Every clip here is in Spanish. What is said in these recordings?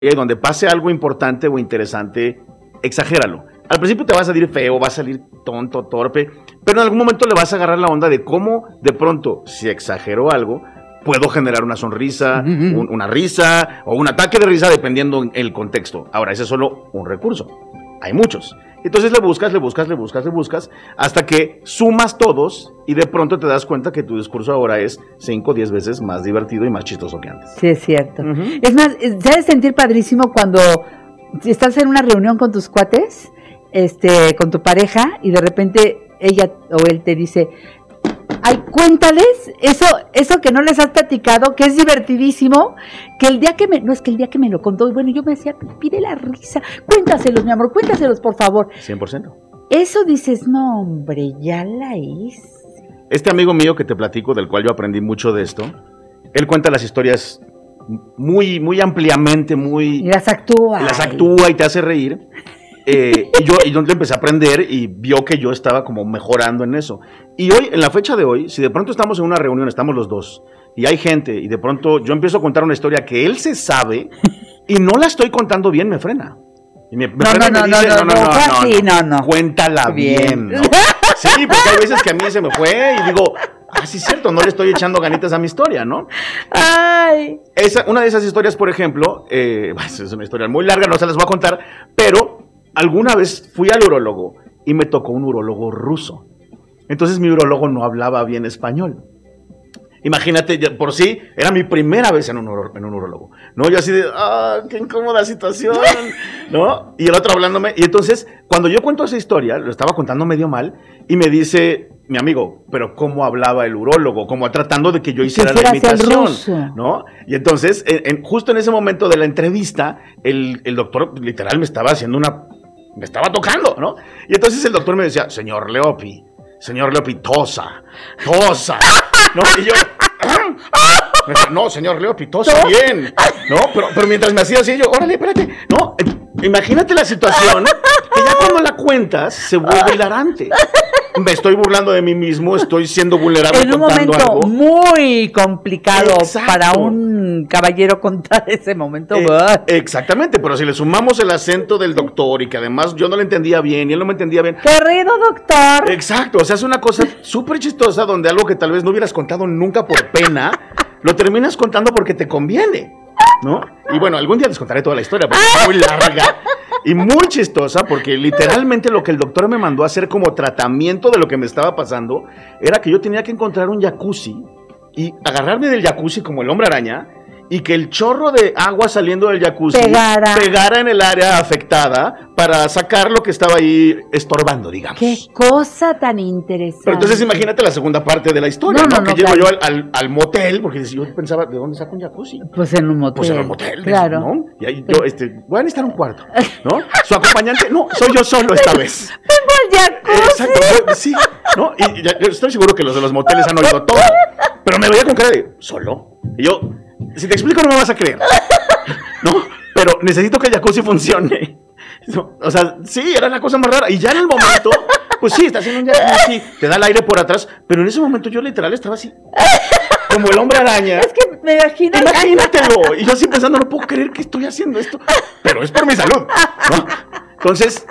donde pase algo importante o interesante, exagéralo. Al principio te va a salir feo, va a salir tonto, torpe, pero en algún momento le vas a agarrar la onda de cómo de pronto, si exagero algo, puedo generar una sonrisa, una risa o un ataque de risa dependiendo el contexto. Ahora, ese es solo un recurso. Hay muchos. Entonces le buscas, hasta que sumas todos y de pronto te das cuenta que tu discurso ahora es 5 o 10 veces más divertido y más chistoso que antes. Sí, es cierto. Es más, ¿sabes sentir padrísimo cuando estás en una reunión con tus cuates, con tu pareja, y de repente ella o él te dice: ay, cuéntales eso que no les has platicado, que es divertidísimo, que el día que me lo contó, y bueno, yo me hacía pide la risa, cuéntaselos, mi amor, cuéntaselos, por favor. 100%. Eso dices, no, hombre, ya la hice. Este amigo mío que te platico, del cual yo aprendí mucho de esto, él cuenta las historias muy, muy ampliamente, y las actúa y te hace reír. Y yo le empecé a aprender y vio que yo estaba como mejorando en eso. Y hoy, en la fecha de hoy, si de pronto estamos en una reunión, estamos los dos, y hay gente, y de pronto yo empiezo a contar una historia que él se sabe, y no la estoy contando bien, me frena. Y me frena y me dice, no, cuéntala bien, ¿no? Sí, porque hay veces que a mí se me fue y digo, sí es cierto, no le estoy echando ganitas a mi historia, ¿no? Ay. Una de esas historias, por ejemplo, es una historia muy larga, no se las voy a contar, pero alguna vez fui al urólogo y me tocó un urólogo ruso. Entonces mi urólogo no hablaba bien español. Imagínate, por sí, era mi primera vez en un urólogo, ¿no? Yo así de, qué incómoda situación, ¿no? Y el otro hablándome, y entonces, cuando yo cuento esa historia, lo estaba contando medio mal, y me dice mi amigo, pero ¿cómo hablaba el urólogo? Como tratando de que yo hiciera la imitación, ¿no? Y entonces, justo en ese momento de la entrevista, el doctor literal me estaba tocando, ¿no? Y entonces el doctor me decía, señor Leopi, tosa, ¿no? Y yo, me decía, no, señor Leopi, tosa bien, ¿no? Pero mientras me hacía así, yo, órale, espérate, ¿no? Imagínate la situación, que ya cuando la cuentas, se vuelve hilarante. Me estoy burlando de mí mismo, estoy siendo vulnerable en un contando momento algo muy complicado. Exacto. Para un caballero contar ese momento. Exactamente, pero si le sumamos el acento del doctor y que además yo no le entendía bien y él no me entendía bien. Querido doctor. Exacto, o sea, es una cosa súper chistosa donde algo que tal vez no hubieras contado nunca por pena, lo terminas contando porque te conviene, ¿no? Y bueno, algún día les contaré toda la historia porque es muy larga. Y muy chistosa, porque literalmente lo que el doctor me mandó a hacer como tratamiento de lo que me estaba pasando era que yo tenía que encontrar un jacuzzi y agarrarme del jacuzzi como el hombre araña y que el chorro de agua saliendo del jacuzzi pegara en el área afectada para sacar lo que estaba ahí estorbando, digamos. ¡Qué cosa tan interesante! Pero entonces imagínate la segunda parte de la historia, ¿no? Que llego yo al motel, porque yo pensaba, ¿de dónde saco un jacuzzi? Pues en un motel. Pues en un motel, claro. ¿no? Y ahí yo, voy a necesitar un cuarto, ¿no? Su acompañante, no, soy yo solo esta vez. ¡Tengo el jacuzzi! Exacto, sí, ¿no? Y yo estoy seguro que los de los moteles han oído todo, pero me veía con cara de, ¿solo? Y yo, si te explico no me vas a creer, ¿no? Pero necesito que el jacuzzi funcione. O sea, sí, era la cosa más rara. Y ya en el momento, pues sí, estás haciendo un jacuzzi, te da el aire por atrás, pero en ese momento yo literal estaba así, como el hombre araña. Es que me imagino. Imagínatelo. Y yo así pensando, no puedo creer que estoy haciendo esto, pero es por mi salud, ¿no? Entonces,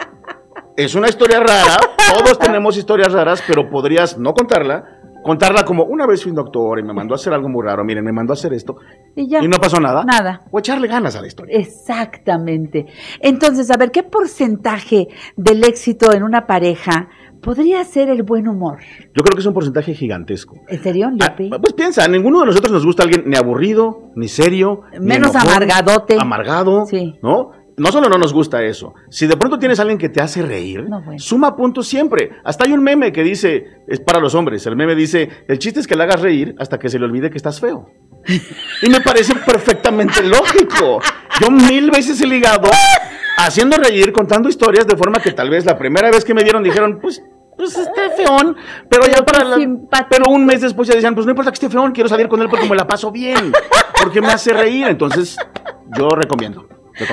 es una historia rara, todos tenemos historias raras, pero podrías no contarla como una vez fui un doctor y me mandó a hacer algo muy raro, miren, me mandó a hacer esto y no pasó nada. O echarle ganas a la historia. Exactamente. Entonces, a ver, ¿qué porcentaje del éxito en una pareja podría ser el buen humor? Yo creo que es un porcentaje gigantesco. ¿En serio, Leopi? Pues piensa, a ninguno de nosotros nos gusta alguien ni aburrido, ni serio, menos ni enojón, amargado, sí. ¿no? No solo no nos gusta eso, si de pronto tienes a alguien que te hace reír, suma puntos siempre. Hasta hay un meme que dice, es para los hombres, el meme dice, el chiste es que le hagas reír hasta que se le olvide que estás feo. Y me parece perfectamente lógico. Yo 1000 veces he ligado haciendo reír, contando historias de forma que tal vez la primera vez que me dieron dijeron, pues está feón, pero ya pero un mes después ya decían, pues no importa que esté feón, quiero salir con él porque me la paso bien, porque me hace reír. Entonces yo recomiendo.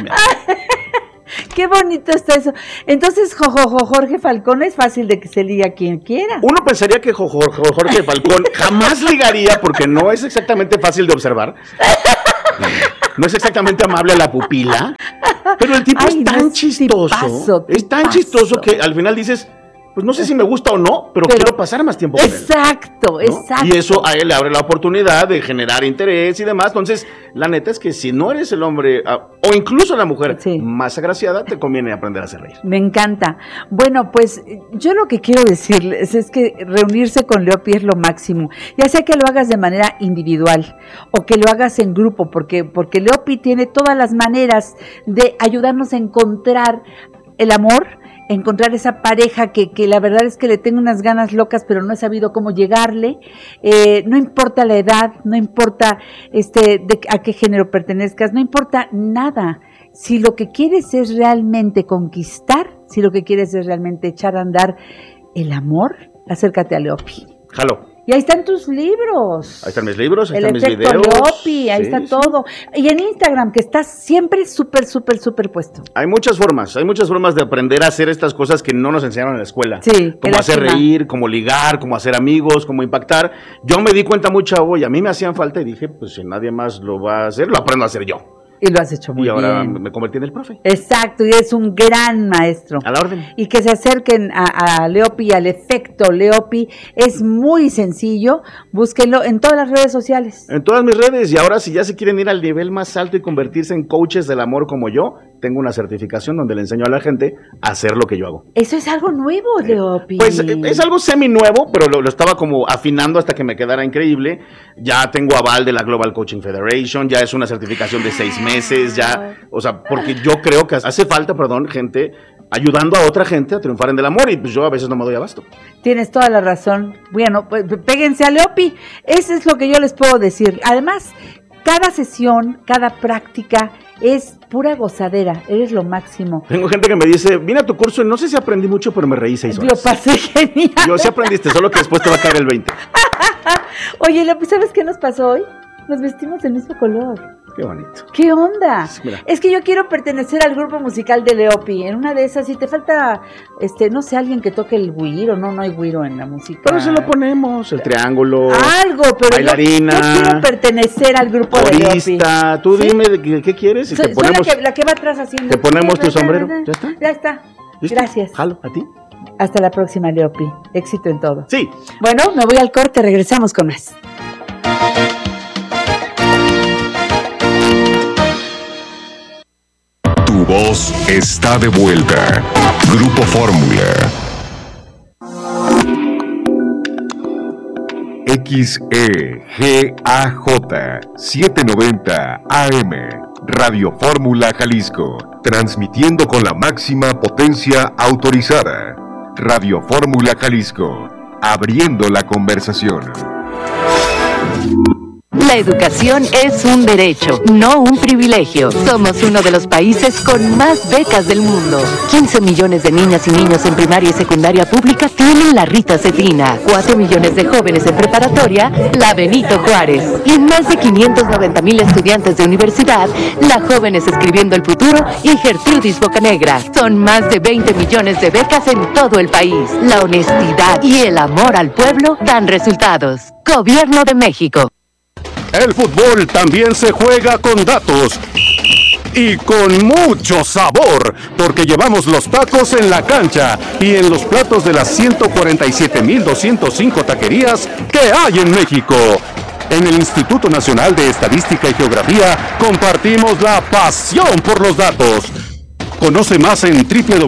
Qué bonito está eso. Entonces, Jorge Falcón es fácil de que se ligue a quien quiera. Uno pensaría que Jorge Falcón jamás ligaría porque no es exactamente fácil de observar. no es exactamente amable a la pupila, pero el tipo es tan chistoso, es tan chistoso que al final dices, pues no sé si me gusta o no, pero quiero pasar más tiempo con él. Exacto. Y eso a él le abre la oportunidad de generar interés y demás. Entonces, la neta es que si no eres el hombre, o incluso la mujer más agraciada, te conviene aprender a hacer reír. Me encanta. Bueno, pues yo lo que quiero decirles es que reunirse con Leopi es lo máximo. Ya sea que lo hagas de manera individual o que lo hagas en grupo, porque Leopi tiene todas las maneras de ayudarnos a encontrar el amor, encontrar esa pareja que la verdad es que le tengo unas ganas locas, pero no he sabido cómo llegarle. No importa la edad, no importa a qué género pertenezcas, no importa nada. Si lo que quieres es realmente conquistar, si lo que quieres es realmente echar a andar el amor, acércate a Leopi. Jalo. Y ahí están tus libros. Ahí están mis libros, ahí el están mis videos. El efecto Leopi, ahí está todo. Y en Instagram, que estás siempre súper puesto. Hay muchas formas de aprender a hacer estas cosas que no nos enseñaron en la escuela. Sí. Como hacer reír, como ligar, como hacer amigos, como impactar. Yo me di cuenta muy chavo y a mí me hacían falta y dije, pues si nadie más lo va a hacer, lo aprendo a hacer yo. Y lo has hecho muy bien. Y ahora me convertí en el profe. Exacto, y eres un gran maestro. A la orden. Y que se acerquen a Leopi, al efecto Leopi. Es muy sencillo. Búsquenlo en todas las redes sociales. En todas mis redes. Y ahora si ya se quieren ir al nivel más alto y convertirse en coaches del amor como yo, tengo una certificación donde le enseño a la gente a hacer lo que yo hago. Eso es algo nuevo, Leopi. Pues es algo semi-nuevo, pero lo estaba como afinando hasta que me quedara increíble. Ya tengo aval de la Global Coaching Federation, ya es una certificación de 6 meses, ya, o sea, porque yo creo que hace falta, gente ayudando a otra gente a triunfar en el amor y pues yo a veces no me doy abasto. Tienes toda la razón. Bueno, pues péguense a Leopi. Eso es lo que yo les puedo decir. Además, cada sesión, cada práctica es pura gozadera, eres lo máximo. Tengo gente que me dice, vine a tu curso y no sé si aprendí mucho, pero me reí 6 horas. Lo pasé genial. Yo sí aprendiste, solo que después te va a caer el 20. Oye, ¿sabes qué nos pasó hoy? Nos vestimos del mismo color. Qué bonito. ¿Qué onda? Mira. Es que yo quiero pertenecer al grupo musical de Leopi. En una de esas, si te falta, no sé, alguien que toque el güiro, no hay güiro en la música. Pero se lo ponemos, el triángulo. Algo, pero bailarina. Yo quiero pertenecer al grupo de Leopi. Tú dime qué quieres y te ponemos. Soy la que va atrás haciendo. Te ponemos tu sombrero. ¿Ya está? Ya está. ¿Listo? Gracias. Jalo, ¿a ti? Hasta la próxima, Leopi. Éxito en todo. Sí. Bueno, me voy al corte, regresamos con más. Tu voz está de vuelta. Grupo Fórmula. XEGAJ 790 AM. Radio Fórmula Jalisco. Transmitiendo con la máxima potencia autorizada. Radio Fórmula Jalisco. Abriendo la conversación. La educación es un derecho, no un privilegio. Somos uno de los países con más becas del mundo. 15 millones de niñas y niños en primaria y secundaria pública tienen la Rita Cefina. 4 millones de jóvenes en preparatoria, la Benito Juárez. Y más de 590,000 estudiantes de universidad, la Jóvenes Escribiendo el Futuro y Gertrudis Bocanegra. Son más de 20 millones de becas en todo el país. La honestidad y el amor al pueblo dan resultados. Gobierno de México. El fútbol también se juega con datos y con mucho sabor, porque llevamos los tacos en la cancha y en los platos de las 147,205 taquerías que hay en México. En el Instituto Nacional de Estadística y Geografía compartimos la pasión por los datos. Conoce más en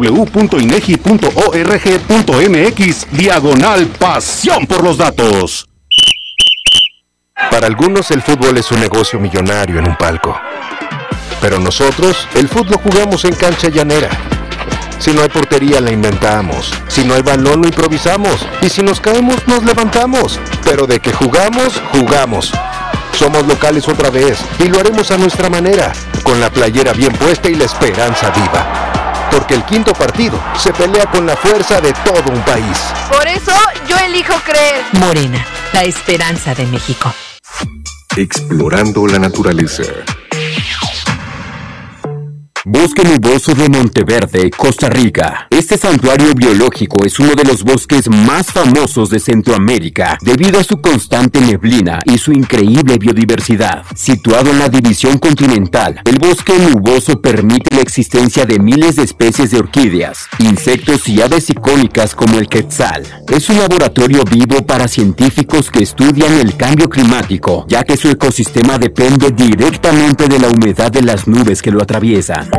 www.inegi.org.mx/pasión por los datos. Para algunos el fútbol es un negocio millonario en un palco. Pero nosotros, el fútbol jugamos en cancha llanera. Si no hay portería, la inventamos. Si no hay balón, lo improvisamos. Y si nos caemos, nos levantamos. Pero de que jugamos, jugamos. Somos locales otra vez y lo haremos a nuestra manera, con la playera bien puesta y la esperanza viva. Porque el quinto partido se pelea con la fuerza de todo un país. Por eso yo elijo creer. Morena, la esperanza de México. Explorando la naturaleza. Bosque Nuboso de Monteverde, Costa Rica. Este santuario biológico es uno de los bosques más famosos de Centroamérica debido a su constante neblina y su increíble biodiversidad. Situado en la división continental, el bosque nuboso permite la existencia de miles de especies de orquídeas, insectos y aves icónicas como el quetzal. Es un laboratorio vivo para científicos que estudian el cambio climático, ya que su ecosistema depende directamente de la humedad de las nubes que lo atraviesan.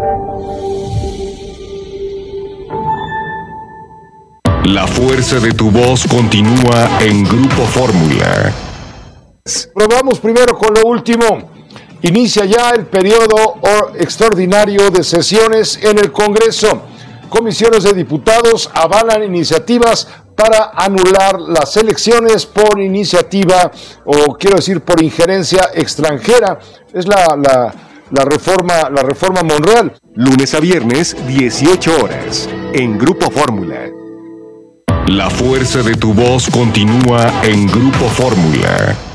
La fuerza de tu voz continúa en Grupo Fórmula. Probamos primero con lo último. Inicia ya el periodo extraordinario de sesiones en el Congreso. Comisiones de diputados avalan iniciativas para anular las elecciones por iniciativa, o quiero decir por injerencia extranjera. Es la reforma Monreal. Lunes a viernes, 18 horas, en Grupo Fórmula. La fuerza de tu voz continúa en Grupo Fórmula.